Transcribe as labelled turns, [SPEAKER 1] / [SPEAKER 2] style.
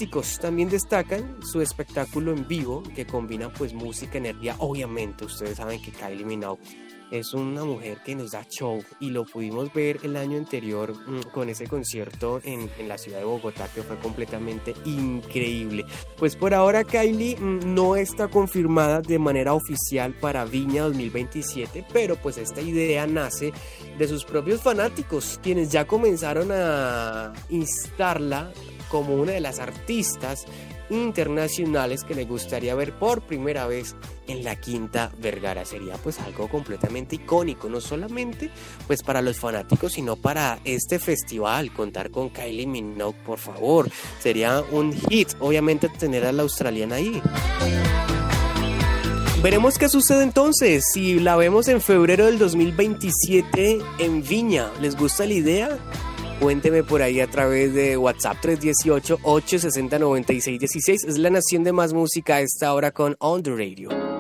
[SPEAKER 1] fanáticos también destacan su espectáculo en vivo que combina pues música, energía. Obviamente ustedes saben que Kylie Minogue es una mujer que nos da show y lo pudimos ver el año anterior con ese concierto en la ciudad de Bogotá, que fue completamente increíble. Pues por ahora Kylie no está confirmada de manera oficial para Viña 2027, pero pues esta idea nace de sus propios fanáticos, quienes ya comenzaron a instarla como una de las artistas internacionales que le gustaría ver por primera vez en la Quinta Vergara. Sería pues algo completamente icónico, no solamente pues para los fanáticos, sino para este festival. Contar con Kylie Minogue, por favor, sería un hit, obviamente, tener a la australiana ahí. Veremos qué sucede entonces, si la vemos en febrero del 2027 en Viña. ¿Les gusta la idea? Cuénteme por ahí a través de WhatsApp 318-860-9616. Es la nación de más música a esta hora con On The Radio.